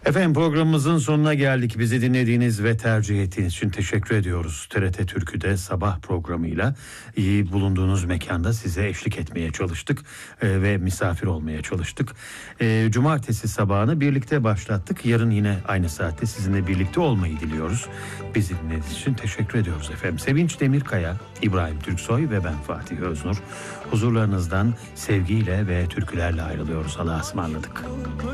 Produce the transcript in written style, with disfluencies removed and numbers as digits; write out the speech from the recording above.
Efendim programımızın sonuna geldik. Bizi dinlediğiniz ve tercih ettiğiniz için teşekkür ediyoruz. TRT Türkü'de sabah programıyla bulunduğunuz mekanda size eşlik etmeye çalıştık ve misafir olmaya çalıştık. Cumartesi sabahını birlikte başlattık. Yarın yine aynı saatte sizinle birlikte olmayı diliyoruz. Bizi dinlediğiniz için teşekkür ediyoruz efendim. Sevinç Demirkaya, İbrahim Türksoy ve ben Fatih Öznur. Huzurlarınızdan sevgiyle ve türkülerle ayrılıyoruz. Allah'a ısmarladık.